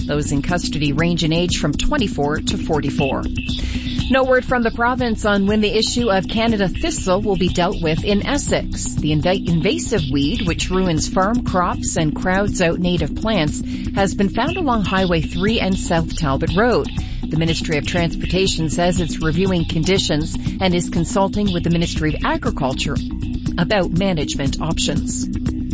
Those in custody range in age from 24 to 44. No word from the province on when the issue of Canada thistle will be dealt with in Essex. The invasive weed, which ruins farm crops and crowds out native plants, has been found along Highway 3 and South Talbot Road. The Ministry of Transportation says it's reviewing conditions and is consulting with the Ministry of Agriculture about management options.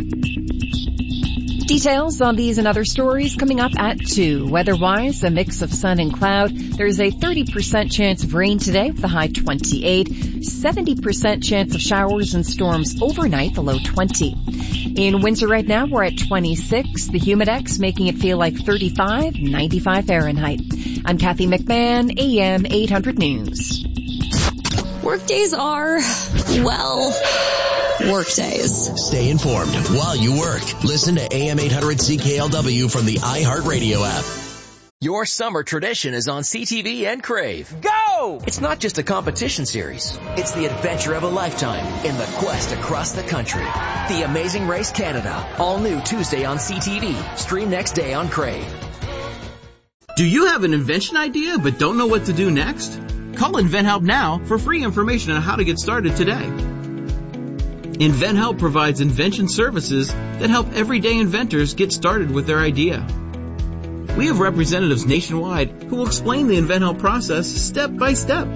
Details on these and other stories coming up at 2. Weather-wise, a mix of sun and cloud. There's a 30% chance of rain today with the high 28. 70% chance of showers and storms overnight, the low 20. In Windsor right now, we're at 26. The Humidex making it feel like 35, 95 Fahrenheit. I'm Kathy McMahon, AM 800 News. Workdays are, well, workdays. Stay informed while you work. Listen to AM 800 CKLW from the iHeartRadio app. Your summer tradition is on CTV and Crave. Go! It's not just a competition series. It's the adventure of a lifetime in the quest across the country. The Amazing Race Canada. All new Tuesday on CTV. Stream next day on Crave. Do you have an invention idea but don't know what to do next? Call InventHelp now for free information on how to get started today. InventHelp provides invention services that help everyday inventors get started with their idea. We have representatives nationwide who will explain the InventHelp process step by step.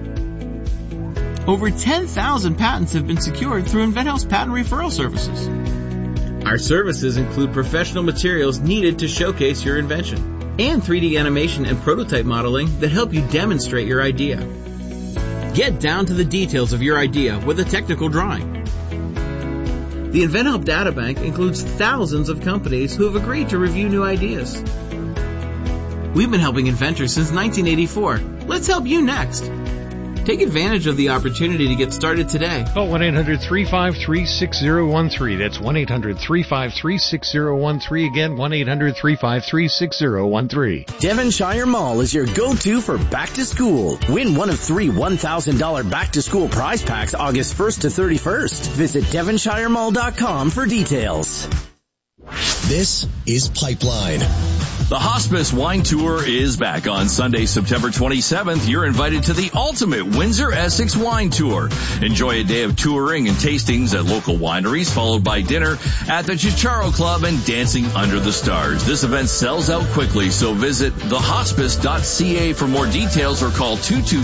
Over 10,000 patents have been secured through InventHelp's patent referral services. Our services include professional materials needed to showcase your invention and 3D animation and prototype modeling that help you demonstrate your idea. Get down to the details of your idea with a technical drawing. The InventHelp Databank includes thousands of companies who have agreed to review new ideas. We've been helping inventors since 1984. Let's help you next. Take advantage of the opportunity to get started today. Call 1-800-353-6013. That's 1-800-353-6013. Again, 1-800-353-6013. Devonshire Mall is your go-to for back to school. Win one of 3 $1,000 back to school prize packs August 1st to 31st. Visit devonshiremall.com for details. This is Pipeline. The Hospice Wine Tour is back on Sunday, September 27th. You're invited to the ultimate Windsor Essex Wine Tour. Enjoy a day of touring and tastings at local wineries, followed by dinner at the Chicharo Club and dancing under the stars. This event sells out quickly, so visit thehospice.ca for more details or call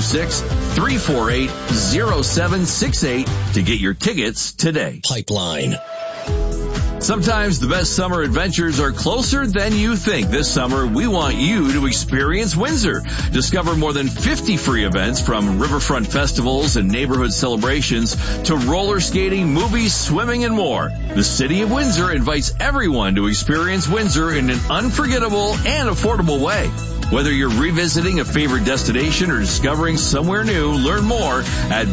226-348-0768 to get your tickets today. Pipeline. Sometimes the best summer adventures are closer than you think. This summer, we want you to experience Windsor. Discover more than 50 free events, from riverfront festivals and neighborhood celebrations to roller skating, movies, swimming, and more. The City of Windsor invites everyone to experience Windsor in an unforgettable and affordable way. Whether you're revisiting a favorite destination or discovering somewhere new, learn more at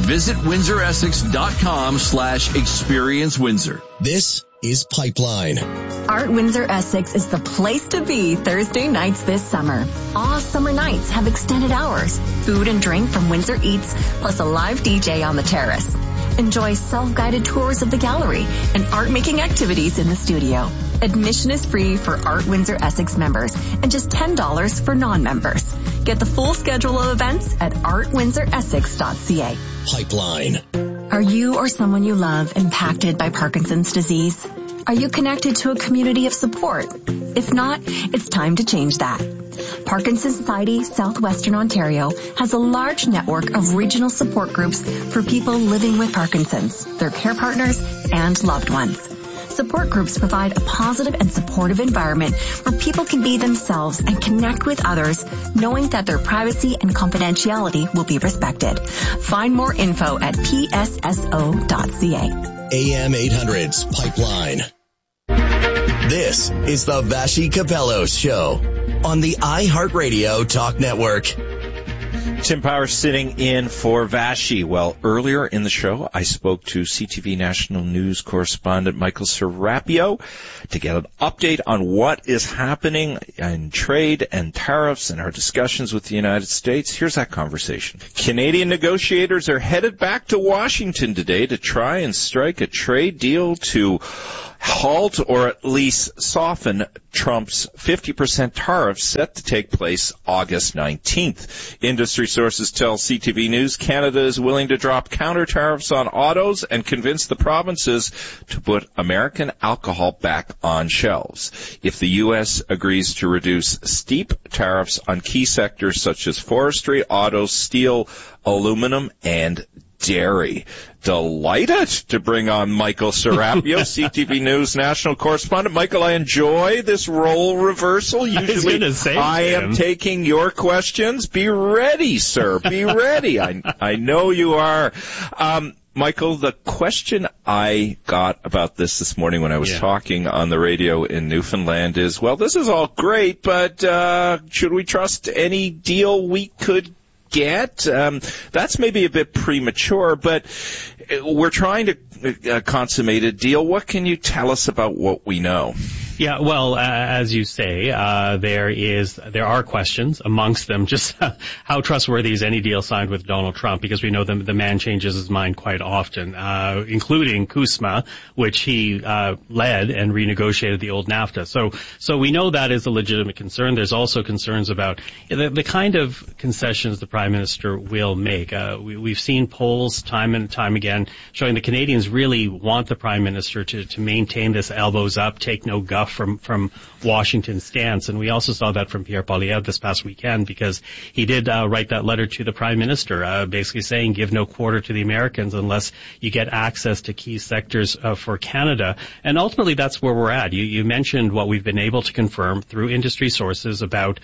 visitwindsoressex.com/experience Windsor. This is Pipeline. Art Windsor Essex is the place to be Thursday nights this summer. All summer nights have extended hours, food and drink from Windsor Eats, plus a live DJ on the terrace. Enjoy self-guided tours of the gallery and art-making activities in the studio. Admission is free for Art Windsor Essex members and just $10 for non-members. Get the full schedule of events at artwindsoressex.ca. Pipeline. Are you or someone you love impacted by Parkinson's disease? Are you connected to a community of support? If not, it's time to change that. Parkinson's Society Southwestern Ontario has a large network of regional support groups for people living with Parkinson's, their care partners, and loved ones. Support groups provide a positive and supportive environment where people can be themselves and connect with others, knowing that their privacy and confidentiality will be respected. Find more info at psso.ca. AM 800's Pipeline. This is the Vashi Capello Show on the iHeartRadio Talk Network. Tim Powers sitting in for Vashi. Well, earlier in the show, I spoke to CTV National News correspondent Michael Serapio to get an update on what is happening in trade and tariffs and our discussions with the United States. Here's that conversation. Canadian negotiators are headed back to Washington today to try and strike a trade deal to halt or at least soften Trump's 50% tariff set to take place August 19th. Industry sources tell CTV News Canada is willing to drop counter tariffs on autos and convince the provinces to put American alcohol back on shelves. If the U.S. agrees to reduce steep tariffs on key sectors such as forestry, autos, steel, aluminum, and dairy. Delighted to bring on Michael Serapio, CTV News national correspondent. Michael, I enjoy this role reversal. Usually I am taking your questions. Be ready, sir. Be ready. I know you are. Michael, the question I got about this morning when I was talking on the radio in Newfoundland is, well, this is all great, but should we trust any deal we could get? That's maybe a bit premature, but we're trying to consummate a deal. What can you tell us about what we know? Yeah, well, as you say, there are questions amongst them. Just how trustworthy is any deal signed with Donald Trump? Because we know the man changes his mind quite often, including CUSMA, which he led and renegotiated the old NAFTA. So we know that is a legitimate concern. There's also concerns about the kind of concessions the Prime Minister will make. We've seen polls time and time again showing the Canadians really want the Prime Minister to maintain this elbows up, take no guff from Washington's stance. And we also saw that from Pierre Poilievre this past weekend, because he did write that letter to the Prime Minister, basically saying give no quarter to the Americans unless you get access to key sectors for Canada. And ultimately that's where we're at. You mentioned what we've been able to confirm through industry sources about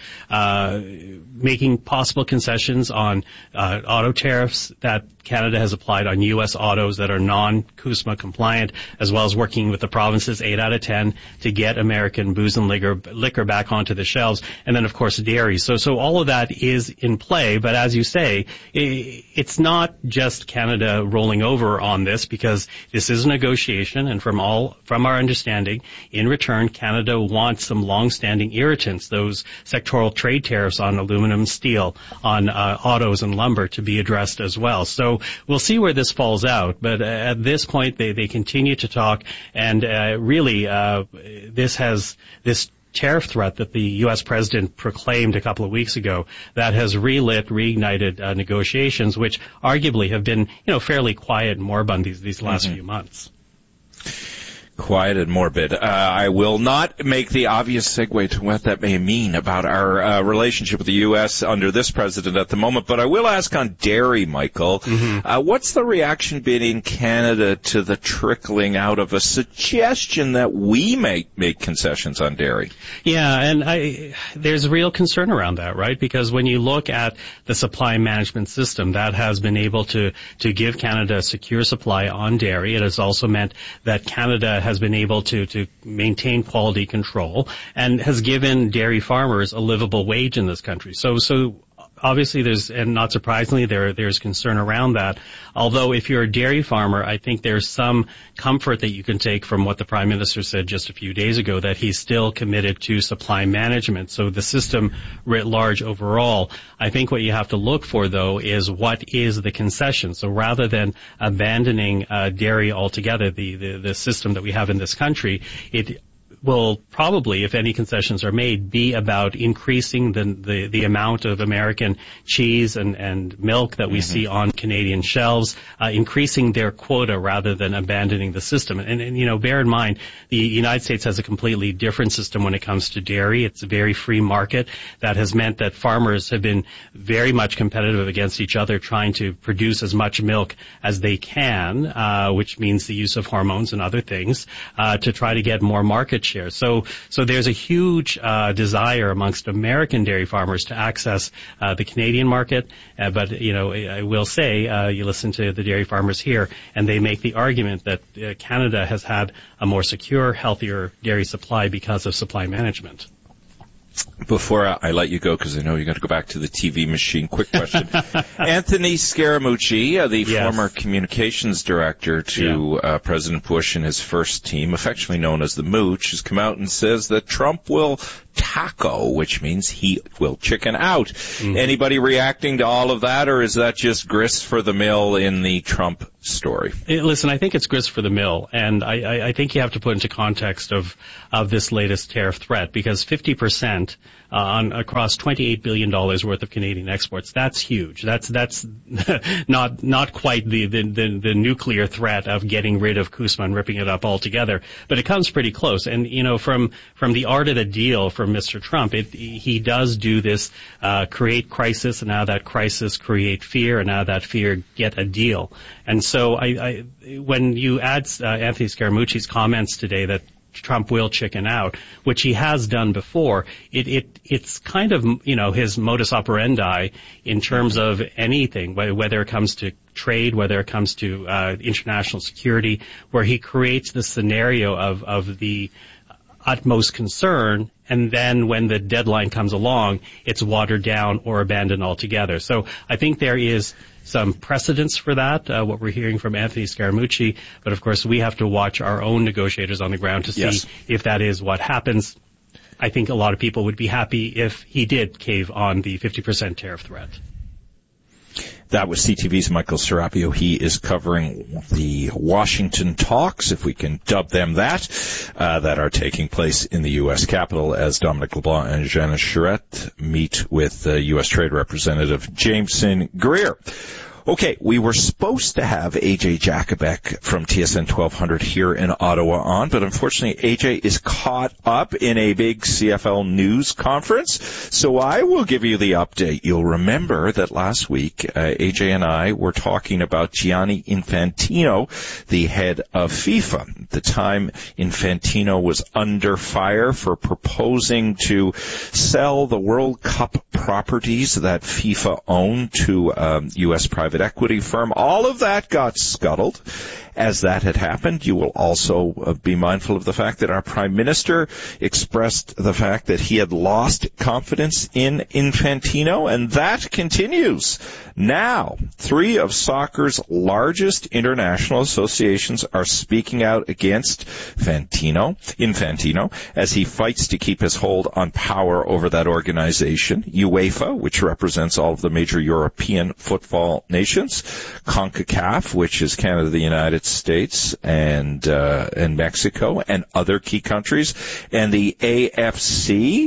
making possible concessions on auto tariffs that Canada has applied on U.S. autos that are non-CUSMA compliant, as well as working with the provinces 8 out of 10 to get American booze and liquor back onto the shelves, and then of course dairy. So all of that is in play, but as you say, it's not just Canada rolling over on this, because this is a negotiation, and from our understanding, in return, Canada wants some long-standing irritants, those sectoral trade tariffs on aluminum, steel, on autos and lumber, to be addressed as well. So we'll see where this falls out, but at this point they continue to talk, and really this tariff threat that the U.S. president proclaimed a couple of weeks ago, that has reignited negotiations, which arguably have been, fairly quiet and moribund these last few months. Quiet and morbid. I will not make the obvious segue to what that may mean about our relationship with the U.S. under this president at the moment, but I will ask on dairy, Michael. What's the reaction been in Canada to the trickling out of a suggestion that we make concessions on dairy? Yeah, and there's real concern around that, right? Because when you look at the supply management system, that has been able to give Canada a secure supply on dairy. It has also meant that Canada has been able to maintain quality control and has given dairy farmers a livable wage in this country. So obviously and not surprisingly, there's concern around that. Although if you're a dairy farmer, I think there's some comfort that you can take from what the Prime Minister said just a few days ago, that he's still committed to supply management. So the system writ large overall, I think what you have to look for, though, is what is the concession. So rather than abandoning dairy altogether, the system that we have in this country, it will probably, if any concessions are made, be about increasing the amount of American cheese and milk that we see on Canadian shelves, increasing their quota rather than abandoning the system. And bear in mind, the United States has a completely different system when it comes to dairy. It's a very free market that has meant that farmers have been very much competitive against each other, trying to produce as much milk as they can, which means the use of hormones and other things, to try to get more market share. So there's a huge desire amongst American dairy farmers to access the Canadian market. But I will say, you listen to the dairy farmers here, and they make the argument that Canada has had a more secure, healthier dairy supply because of supply management. Before I let you go, because I know you got to go back to the TV machine, quick question. Anthony Scaramucci, the former communications director to President Bush and his first team, affectionately known as the Mooch, has come out and says that Trump will taco, which means he will chicken out. Anybody reacting to all of that, or is that just grist for the mill in the Trump story. Listen, I think it's grist for the mill, and I think you have to put into context of this latest tariff threat, because 50% across $28 billion worth of Canadian exports, that's huge. That's not quite the nuclear threat of getting rid of CUSMA and ripping it up altogether, but it comes pretty close. And from the art of the deal from Mr. Trump, he does do this, create crisis, and now that crisis create fear, and now that fear get a deal. And so when you add Anthony Scaramucci's comments today that Trump will chicken out, which he has done before, it's kind of, his modus operandi in terms of anything, whether it comes to trade, whether it comes to international security, where he creates the scenario of the utmost concern, and then when the deadline comes along, it's watered down or abandoned altogether. So I think there is some precedence for that, what we're hearing from Anthony Scaramucci, but of course we have to watch our own negotiators on the ground to see if that is what happens. I think a lot of people would be happy if he did cave on the 50% tariff threat. That was CTV's Michael Serapio. He is covering the Washington talks, if we can dub them that are taking place in the U.S. Capitol as Dominic LeBlanc and Janice Charette meet with U.S. Trade Representative Jameson Greer. Okay, we were supposed to have AJ Jakubek from TSN 1200 here in Ottawa on, but unfortunately AJ is caught up in a big CFL news conference, so I will give you the update. You'll remember that last week AJ and I were talking about Gianni Infantino, the head of FIFA. At the time, Infantino was under fire for proposing to sell the World Cup properties that FIFA owned to U.S. private equity firm. All of that got scuttled. As that had happened, you will also be mindful of the fact that our Prime Minister expressed the fact that he had lost confidence in Infantino, and that continues. Now, 3 of soccer's largest international associations are speaking out against Infantino, as he fights to keep his hold on power over that organization. UEFA, which represents all of the major European football nations, CONCACAF, which is Canada, the United States, and Mexico, and other key countries, and the AFC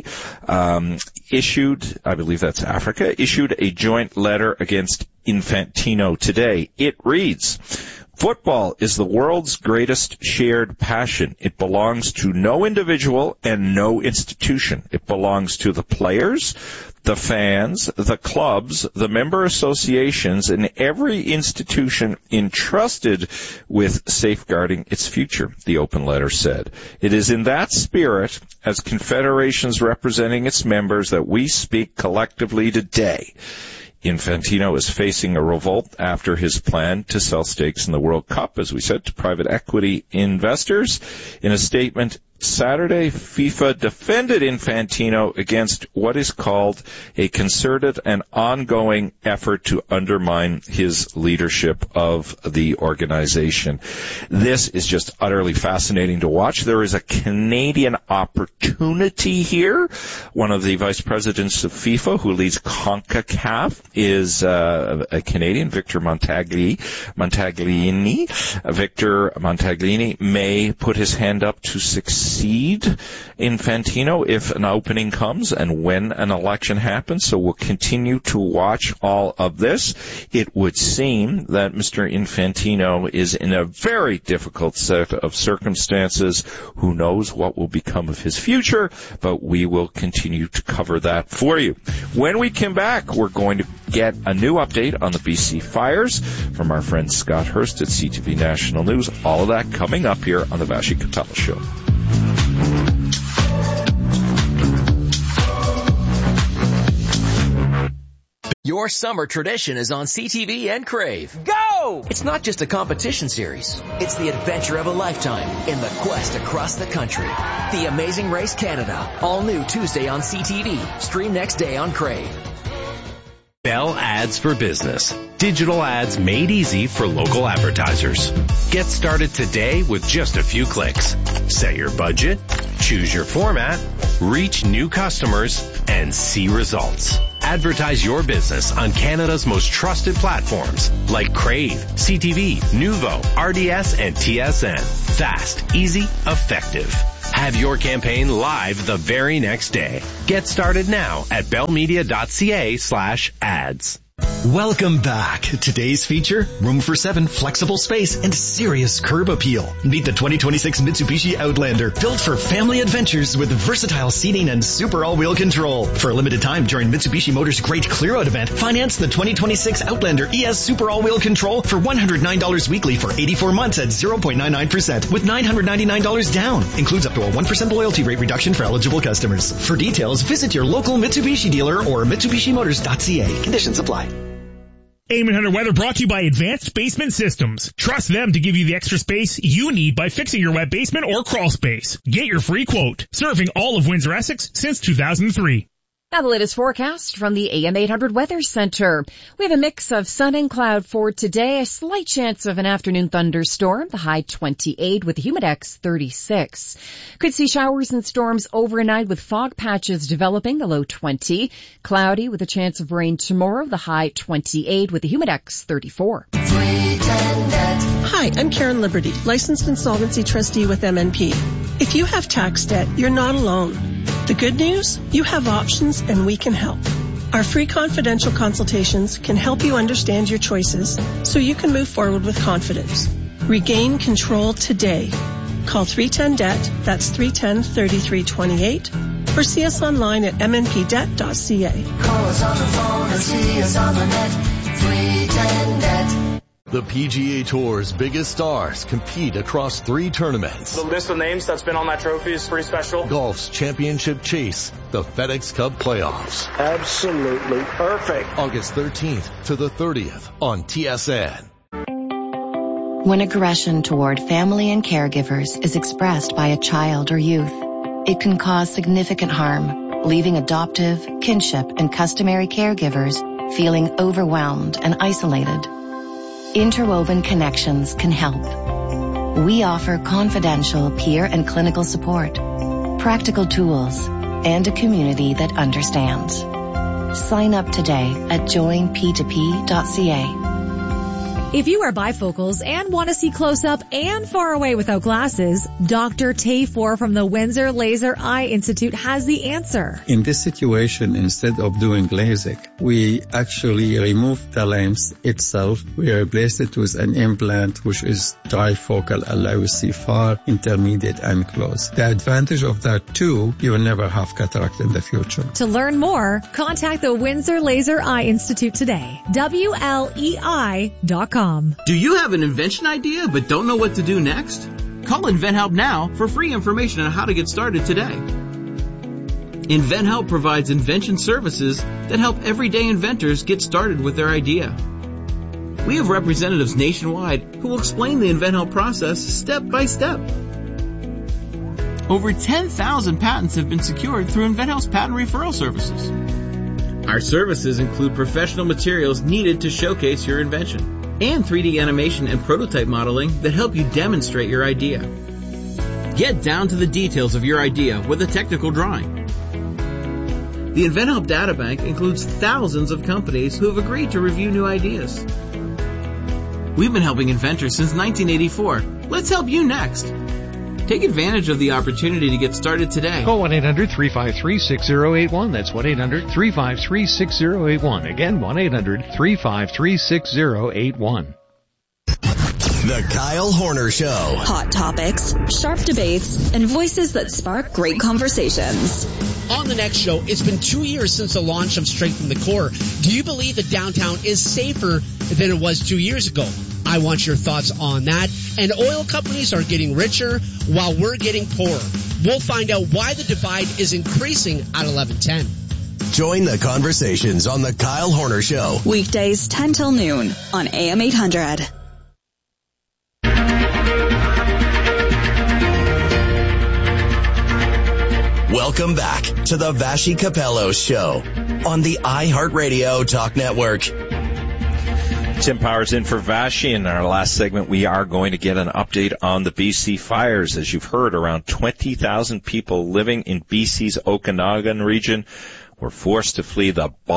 issued, I believe that's Africa, issued a joint letter against Infantino today. It reads, "Football is the world's greatest shared passion. It belongs to no individual and no institution. It belongs to the players, the fans, the clubs, the member associations, and every institution entrusted with safeguarding its future," the open letter said. "It is in that spirit, as confederations representing its members, that we speak collectively today." Infantino is facing a revolt after his plan to sell stakes in the World Cup, as we said, to private equity investors. In a statement Saturday, FIFA defended Infantino against what is called a concerted and ongoing effort to undermine his leadership of the organization. This is just utterly fascinating to watch. There is a Canadian opportunity here. One of the vice presidents of FIFA, who leads CONCACAF, is a Canadian, Victor Montaglini. Victor Montaglini may put his hand up to succeed Infantino if an opening comes and when an election happens. So we'll continue to watch all of this. It would seem that Mr. Infantino is in a very difficult set of circumstances. Who knows what will become of his future, but we will continue to cover that for you. When we come back, we're going to get a new update on the BC fires from our friend Scott Hurst at CTV National News. All of that coming up here on the Vassy Capello Show. Your summer tradition is on CTV and Crave. Go! It's not just a competition series. It's the adventure of a lifetime in the quest across the country. The Amazing Race Canada. All new Tuesday on CTV. Stream next day on Crave. Bell Ads for Business. Digital ads made easy for local advertisers. Get started today with just a few clicks. Set your budget, choose your format, reach new customers, and see results. Advertise your business on Canada's most trusted platforms like Crave, CTV, Nuvo, RDS, and TSN. Fast, easy, effective. Have your campaign live the very next day. Get started now at bellmedia.ca/ads. Welcome back. Today's feature, room for 7, flexible space, and serious curb appeal. Meet the 2026 Mitsubishi Outlander, built for family adventures with versatile seating and super all-wheel control. For a limited time during Mitsubishi Motors' Great Clear-Out event, finance the 2026 Outlander ES Super All-Wheel Control for $109 weekly for 84 months at 0.99% with $999 down. Includes up to a 1% loyalty rate reduction for eligible customers. For details, visit your local Mitsubishi dealer or MitsubishiMotors.ca. Conditions apply. Eamon Hunter weather brought to you by Advanced Basement Systems. Trust them to give you the extra space you need by fixing your wet basement or crawl space. Get your free quote. Serving all of Windsor-Essex since 2003. Now the latest forecast from the AM 800 Weather Center. We have a mix of sun and cloud for today. A slight chance of an afternoon thunderstorm. The high 28 with the humidex 36. Could see showers and storms overnight with fog patches developing. The low 20. Cloudy with a chance of rain tomorrow. The high 28 with the humidex 34. Hi, I'm Karen Liberty, licensed insolvency trustee with MNP. If you have tax debt, you're not alone. The good news? You have options and we can help. Our free confidential consultations can help you understand your choices so you can move forward with confidence. Regain control today. Call 310-DEBT, that's 310-3328, or see us online at mnpdebt.ca. Call us on the phone and see us on the net, 310-DEBT. The PGA Tour's biggest stars compete across 3 tournaments. The list of names that's been on that trophy is pretty special. Golf's championship chase, the FedEx Cup playoffs. Absolutely perfect. August 13th to the 30th on TSN. When aggression toward family and caregivers is expressed by a child or youth, it can cause significant harm, leaving adoptive, kinship, and customary caregivers feeling overwhelmed and isolated. Interwoven Connections can help. We offer confidential peer and clinical support, practical tools, and a community that understands. Sign up today at joinp2p.ca. If you are bifocals and want to see close up and far away without glasses, Dr. Tayfor from the Windsor Laser Eye Institute has the answer. In this situation, instead of doing LASIK, we actually remove the lens itself. We replace it with an implant which is trifocal, allows you to see far, intermediate, and close. The advantage of that too, you will never have cataract in the future. To learn more, contact the Windsor Laser Eye Institute today. WLEI.com. Do you have an invention idea but don't know what to do next? Call InventHelp now for free information on how to get started today. InventHelp provides invention services that help everyday inventors get started with their idea. We have representatives nationwide who will explain the InventHelp process step by step. Over 10,000 patents have been secured through InventHelp's patent referral services. Our services include professional materials needed to showcase your invention, and 3D animation and prototype modeling that help you demonstrate your idea. Get down to the details of your idea with a technical drawing. The InventHelp Databank includes thousands of companies who have agreed to review new ideas. We've been helping inventors since 1984. Let's help you next. Take advantage of the opportunity to get started today. Call 1-800-353-6081. That's 1-800-353-6081. Again, 1-800-353-6081. The Kyle Horner Show. Hot topics, sharp debates, and voices that spark great conversations. On the next show, it's been 2 years since the launch of Strengthen the Core. Do you believe that downtown is safer than it was 2 years ago? I want your thoughts on that. And oil companies are getting richer while we're getting poorer. We'll find out why the divide is increasing at 11:10. Join the conversations on The Kyle Horner Show. Weekdays 10 till noon on AM 800. Welcome back to the Vashi Capello Show on the iHeartRadio Talk Network. Tim Powers in for Vashi. In our last segment, we are going to get an update on the BC fires. As you've heard, around 20,000 people living in BC's Okanagan region were forced to flee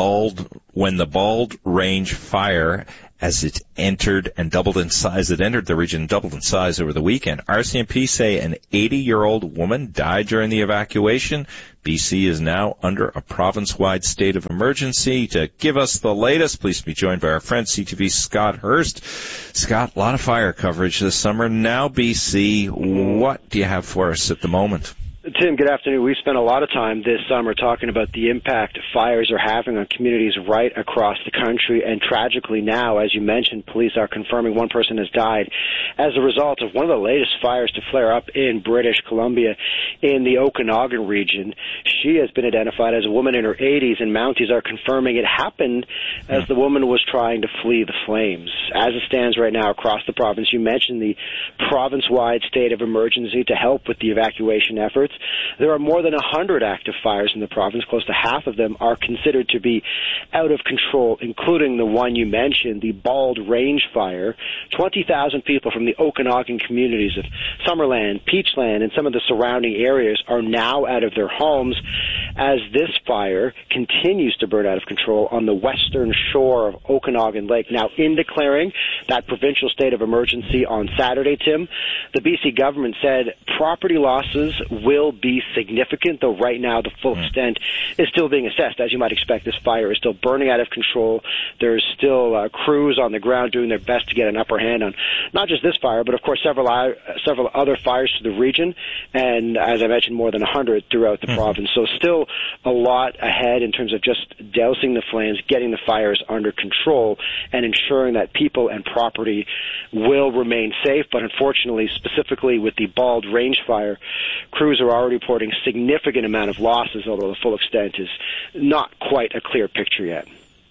when the Bald Range fire as it entered and doubled in size. It entered the region, doubled in size over the weekend. RCMP say an 80-year-old woman died during the evacuation. BC is now under a province-wide state of emergency. To give us the latest, please be joined by our friend CTV's Scott Hurst. Scott, a lot of fire coverage this summer. Now, BC, what do you have for us at the moment? Tim, good afternoon. We've spent a lot of time this summer talking about the impact fires are having on communities right across the country. And tragically now, as you mentioned, police are confirming one person has died as a result of one of the latest fires to flare up in British Columbia in the Okanagan region. She has been identified as a woman in her 80s, and Mounties are confirming it happened as the woman was trying to flee the flames. As it stands right now across the province, you mentioned the province-wide state of emergency to help with the evacuation efforts. There are more than 100 active fires in the province. Close to half of them are considered to be out of control, including the one you mentioned, the Bald Range fire. 20,000 people from the Okanagan communities of Summerland, Peachland, and some of the surrounding areas are now out of their homes as this fire continues to burn out of control on the western shore of Okanagan Lake. Now, in declaring that provincial state of emergency on Saturday, Tim, the BC government said property losses will be significant, though right now the full extent is still being assessed. As you might expect, this fire is still burning out of control. There's still crews on the ground doing their best to get an upper hand on not just this fire, but of course several other fires to the region, and as I mentioned, more than 100 throughout the province. So still a lot ahead in terms of just dousing the flames, getting the fires under control, and ensuring that people and property will remain safe. But unfortunately, specifically with the Bald Range fire, crews are already reporting significant amount of losses, although the full extent is not quite a clear picture yet.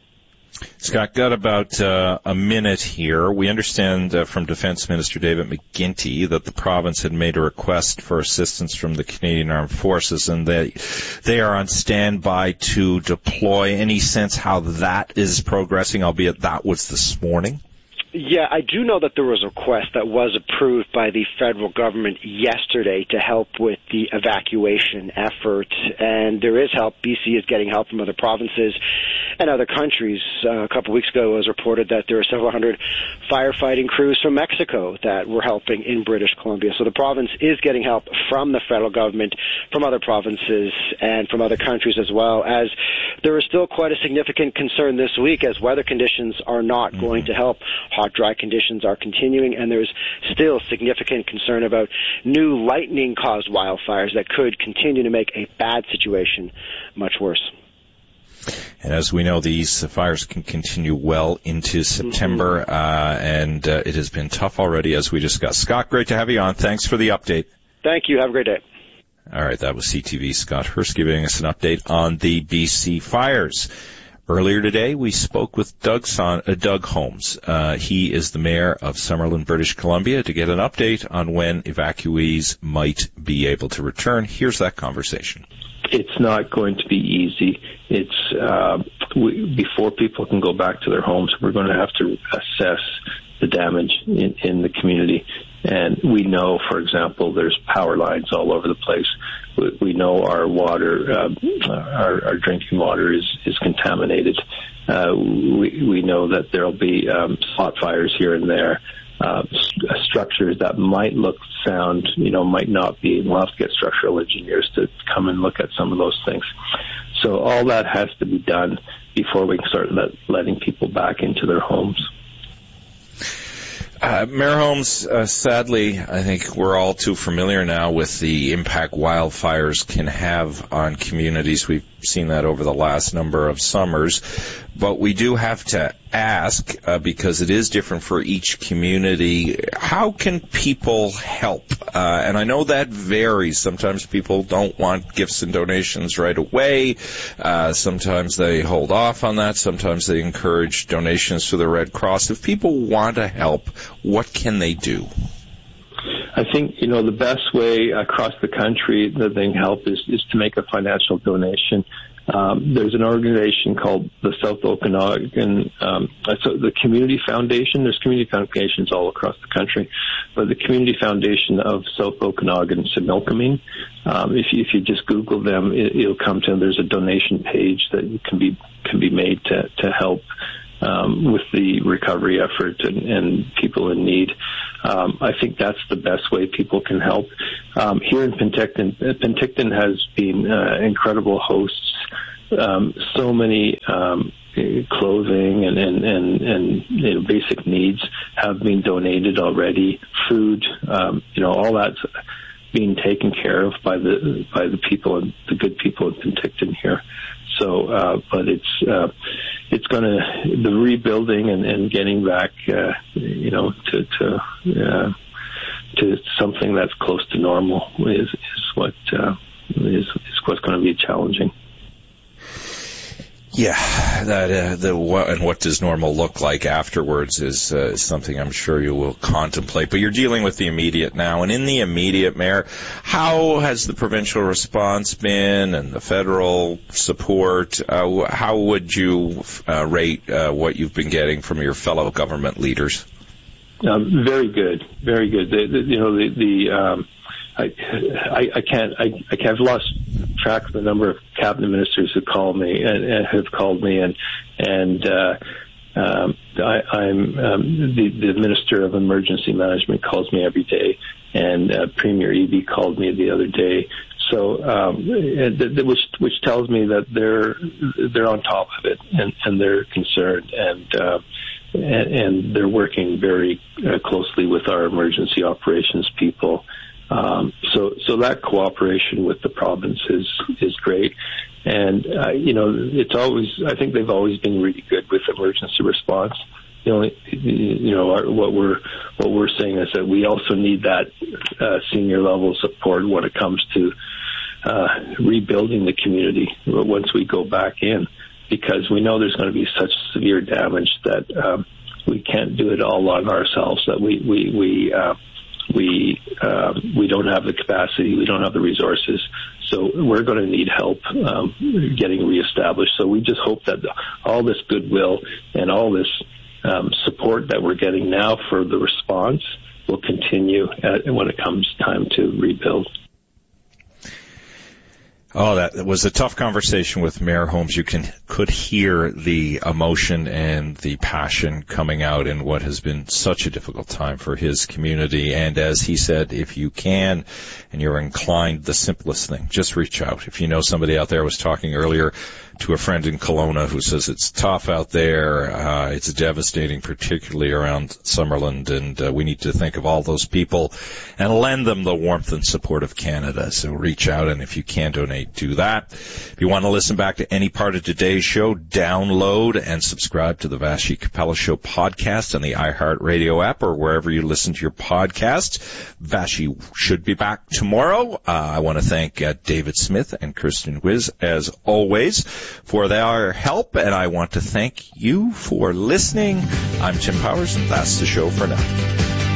Scott, got about a minute here. We understand from Defence Minister David McGuinty that the province had made a request for assistance from the Canadian Armed Forces, and they are on standby to deploy. Any sense how that is progressing, albeit that was this morning? Yeah, I do know that there was a request that was approved by the federal government yesterday to help with the evacuation effort, and there is help. BC is getting help from other provinces and other countries. A couple of weeks ago it was reported that there are several hundred firefighting crews from Mexico that were helping in British Columbia. So the province is getting help from the federal government, from other provinces, and from other countries as well, as there is still quite a significant concern this week as weather conditions are not going to help. Hot, dry conditions are continuing, and there's still significant concern about new lightning-caused wildfires that could continue to make a bad situation much worse. And as we know, these fires can continue well into September, and it has been tough already, as we discussed. Scott, great to have you on. Thanks for the update. Thank you. Have a great day. All right, that was CTV's Scott Hurst giving us an update on the BC fires. Earlier today, we spoke with Doug Holmes. He is the mayor of Summerland, British Columbia, to get an update on when evacuees might be able to return. Here's that conversation. It's not going to be easy. Before people can go back to their homes, we're going to have to assess the damage in the community. And we know, for example, there's power lines all over the place. We know our water, our drinking water is contaminated. We know that there'll be spot fires here and there. Structures that might look sound, might not be. We'll have to get structural engineers to come and look at some of those things. So all that has to be done before we can start letting people back into their homes. Mayor Holmes, sadly, I think we're all too familiar now with the impact wildfires can have on communities. We've seen that over the last number of summers. But we do have to ask, because it is different for each community, how can people help? And I know that varies. Sometimes people don't want gifts and donations right away. Sometimes they hold off on that. Sometimes they encourage donations to the Red Cross. If people want to help, what can they do? I think, the best way across the country that they can help is to make a financial donation. There's an organization called the South Okanagan, so the Community Foundation. There's community foundations all across the country, but the Community Foundation of South Okanagan Similkameen. If you just Google them, it'll come to them. There's a donation page that can be made to help with the recovery effort and people in need. I think that's the best way people can help. Here in Penticton has been incredible hosts. So many clothing and basic needs have been donated already. Food, all that's being taken care of by the people, the good people in Penticton here. So, but it's the rebuilding and getting back, to something that's close to normal is what's going to be challenging. Yeah, and what does normal look like afterwards is something I'm sure you will contemplate. But you're dealing with the immediate now, and in the immediate, Mayor, how has the provincial response been and the federal support? How would you rate what you've been getting from your fellow government leaders? Very good, very good. I've lost track of the number of cabinet ministers who call me and have called me, and I'm the Minister of Emergency Management calls me every day, and Premier Eby called me the other day. So, which tells me that they're on top of it and they're concerned and they're working very closely with our emergency operations people. So that cooperation with the province is great. And, I think they've always been really good with emergency response. What we're saying is that we also need that, senior level support when it comes to, rebuilding the community once we go back in, because we know there's going to be such severe damage that, we can't do it all on ourselves, that we don't have the capacity, we don't have the resources, so we're going to need help getting reestablished. So we just hope that all this goodwill and all this support that we're getting now for the response will continue when it comes time to rebuild. Oh, that was a tough conversation with Mayor Holmes. You could hear the emotion and the passion coming out in what has been such a difficult time for his community. And as he said, if you can and you're inclined, the simplest thing, just reach out. If you know somebody out there, I was talking earlier to a friend in Kelowna who says it's tough out there. It's devastating, particularly around Summerland, and we need to think of all those people and lend them the warmth and support of Canada. So reach out, and if you can donate, do that. If you want to listen back to any part of today's show, download and subscribe to the Vassy Capello Show podcast on the iHeartRadio app or wherever you listen to your podcast. Vassy should be back tomorrow. I want to thank David Smith and Kirsten Wiz, as always, for their help, and I want to thank you for listening. I'm Tim Powers, and that's the show for now.